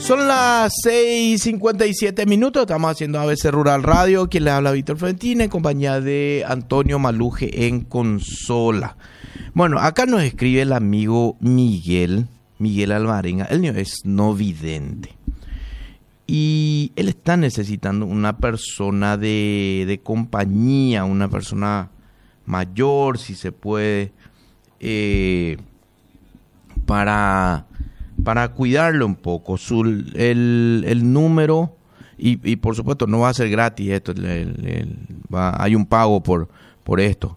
Son las 6:57. Estamos haciendo ABC Rural Radio. Quien les habla, Víctor Florentina, en compañía de Antonio Maluje en consola. Bueno, acá nos escribe el amigo Miguel Alvarenga. Él es no vidente. Y él está necesitando una persona de compañía, una persona mayor, si se puede, para cuidarlo un poco. El número, y por supuesto no va a ser gratis esto, hay un pago por esto.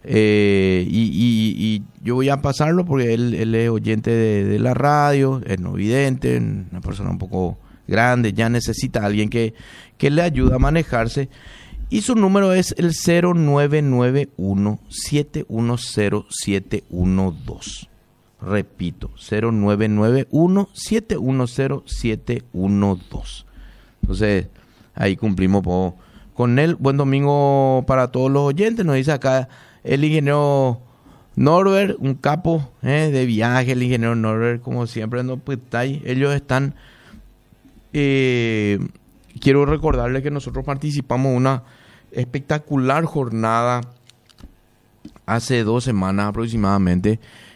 Y yo voy a pasarlo porque él es oyente de la radio, es no vidente, una persona un poco grande, ya necesita a alguien que le ayude a manejarse. Y su número es el 0991-710-712. Repito, 0991-710-712. Entonces, ahí cumplimos con él. Buen domingo para todos los oyentes. Nos dice acá el ingeniero Norbert, un capo de viaje, el ingeniero Norbert, como siempre, no, pues, ellos están... quiero recordarles que nosotros participamos en una espectacular jornada hace 2 semanas aproximadamente,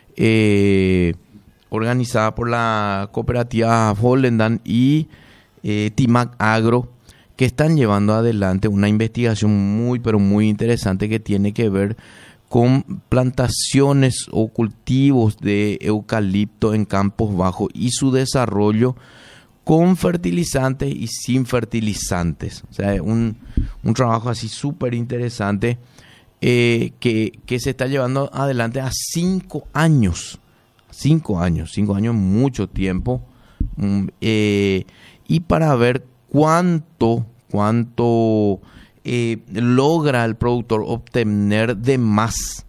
organizada por la cooperativa Volendam y Timac Agro, que están llevando adelante una investigación muy, pero muy interesante que tiene que ver con plantaciones o cultivos de eucalipto en campos bajos y su desarrollo con fertilizantes y sin fertilizantes. O sea, un trabajo así súper interesante que se está llevando adelante a 5 años. 5 años, mucho tiempo. Y para ver cuánto logra el productor obtener de más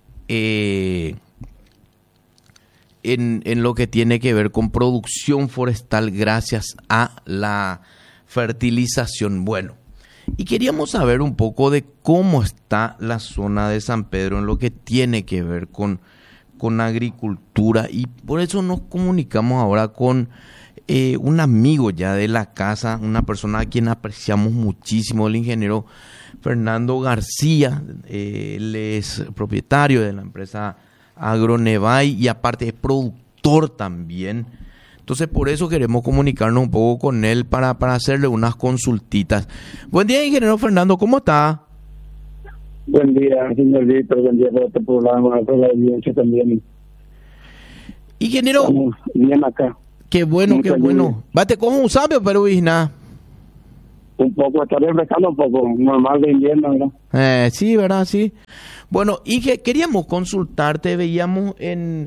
en lo que tiene que ver con producción forestal gracias a la fertilización. Bueno, y queríamos saber un poco de cómo está la zona de San Pedro en lo que tiene que ver con agricultura, y por eso nos comunicamos ahora con un amigo ya de la casa, una persona a quien apreciamos muchísimo, el ingeniero Fernando García. Él es propietario de la empresa Agronevay y aparte es productor también. Entonces por eso queremos comunicarnos un poco con él para hacerle unas consultitas. Buen día, ingeniero Fernando, ¿cómo está? Buen día, señor Víctor, buen día por este programa, por la audiencia también. Ingeniero, estamos bien acá. Qué bueno, qué bueno. Bate como un sabio, pero Isna. Un poco, está refrescando un poco, normal de invierno, ¿verdad? Sí, ¿verdad? Sí. Bueno, y que queríamos consultarte, veíamos en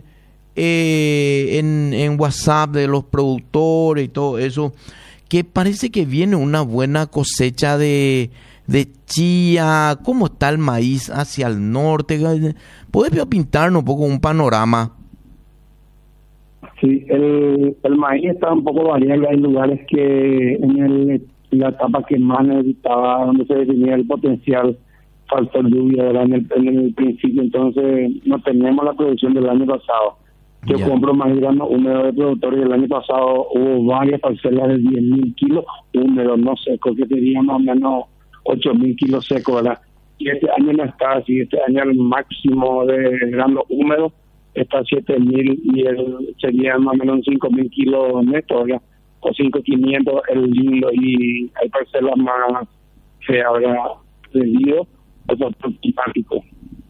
WhatsApp de los productores y todo eso, que parece que viene una buena cosecha de chía. ¿Cómo está el maíz hacia el norte? ¿Puedes pintarnos un poco un panorama? Sí, el maíz está un poco variable. Hay lugares que en la etapa que más necesitaba, donde se definía el potencial, faltó lluvia, ¿verdad? En el principio, entonces no tenemos la producción del año pasado. Yo compro maíz grano húmedo de productores, y el año pasado hubo varias parcelas de 10.000 kilos húmedos, no secos, que tenían más o menos 8.000 kilos secos, ¿verdad? Y este año no está así. Este año el máximo de grano húmedo está 7.000 y sería más o menos 5.000 kilos netos, ¿verdad? O 5.500 el lindo, y hay parcelas más feas, ¿verdad? Debido al factor climático.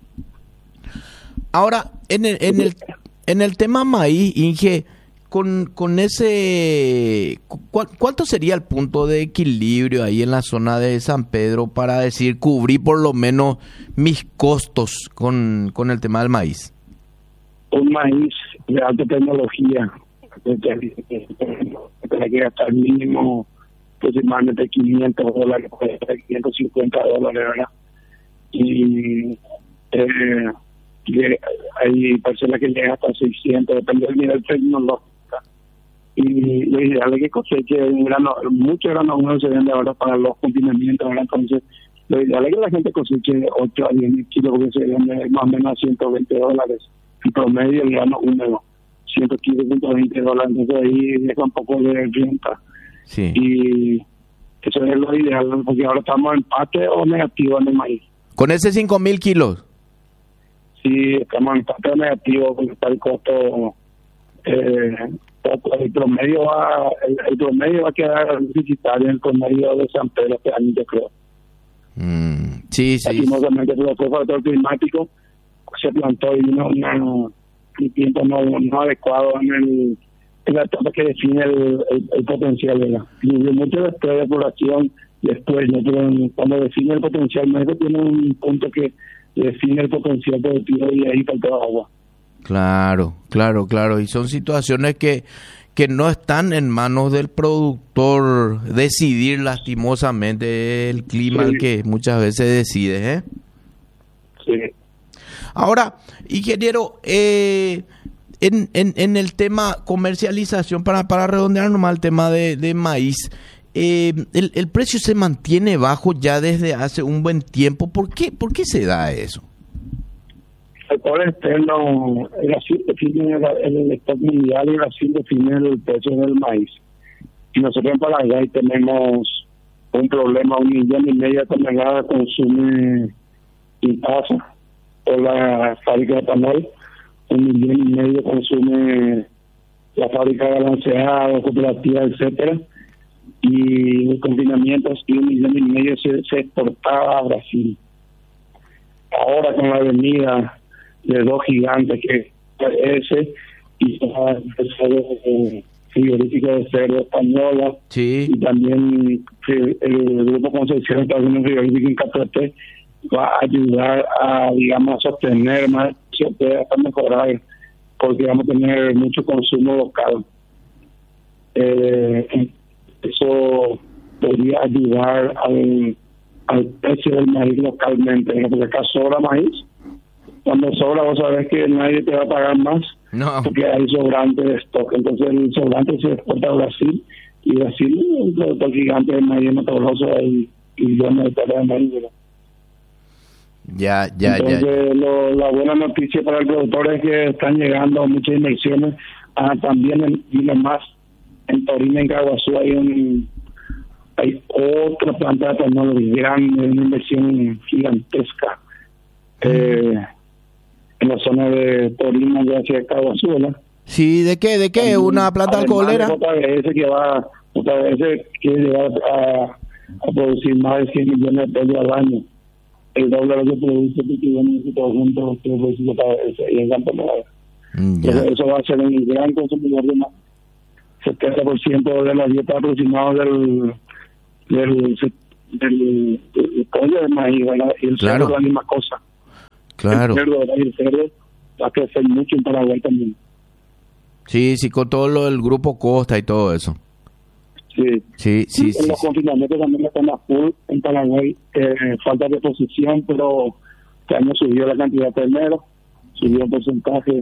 Ahora, en el tema maíz, Inge, con ese, ¿cuánto sería el punto de equilibrio ahí en la zona de San Pedro para decir cubrir por lo menos mis costos con el tema del maíz? Un maíz de alta tecnología tiene que gastar mínimo aproximadamente $500, $550, ¿verdad? Y hay parcelas que llegan hasta 600, depende del nivel tecnológico. Y lo ideal es que coseche mucho grano húmedo se vende ahora para los confinamientos, ¿verdad? Entonces, lo ideal es que la gente coseche 8 a 10 kilos, porque se vende más o menos a $120 en promedio el grano húmedo. $115.20, entonces ahí deja un poco de renta. Sí. Y eso es lo ideal, porque ahora estamos en empate o negativo en el maíz. Con ese 5.000 kilos. Sí, estamos en empate o negativo, porque está el costo. El promedio va a quedar deficitario, el promedio de San Pedro este año, yo creo. Sí, sí. Lastimosamente, por el factor climático, se plantó y un tiempo no adecuado en la etapa que define el potencial, ¿verdad? Y mucho después de floración, después, ¿no? Pero cuando define el potencial, no tiene un punto que define el potencial productivo y ahí falta agua. Claro. Y son situaciones que no están en manos del productor decidir, lastimosamente, el clima el que muchas veces decide, ¿eh? Sí. Ahora, ingeniero, en el tema comercialización, para redondear nomás el tema de maíz, el precio se mantiene bajo ya desde hace un buen tiempo. ¿Por qué se da eso? El poder externo, Brasil define el stock mundial y Brasil define el precio del maíz. Y nosotros en Paraguay tenemos un problema, 1,5 millones de toneladas consume y pasa por la fábrica de etanol, 1,5 millones consume la fábrica de balanceado, cooperativa, etcétera, y el confinamiento, 1,5 millones se exportaba a Brasil. Ahora con la venida de dos gigantes que ese y el frigorífico de cerdo española, sí, y también el grupo Concepción también un frigorífico en Capote, va a ayudar a, digamos, a sostener más, a mejorar, porque vamos a tener mucho consumo local. Eso podría ayudar al precio del maíz localmente, porque acá sobra maíz. Cuando sobra, vos sabés que nadie te va a pagar más, porque hay sobrante de stock. Entonces el sobrante se exporta a Brasil, y Brasil es un productor gigante de maíz motoroso y millones de hectáreas de maíz. Entonces, la buena noticia para el productor es que están llegando muchas inversiones. También más en Torino, en Caguazú, hay otra planta de etanol grande, una inversión gigantesca. En la zona de Torino, ya hacia Caguazú, ¿verdad? Sí, ¿de qué? También, ¿una planta alcoholera? JBS quiere llevar a producir más de 100 millones de pesos al año. El doble de lo que produce Piquillón todo junto que produce JBS y en Campo Nuevo. Eso va a ser un gran consumidor de más. 70% de la dieta aproximada del pollo de maíz, ¿verdad? Y el cerdo es la misma cosa. Claro. El cerdo va a crecer mucho en Paraguay también. Sí, con todo lo del grupo Costa y todo eso. Sí. En los confinamientos también están a full en Paraguay. Falta de posición, pero este año subió la cantidad de terneros, subió el porcentaje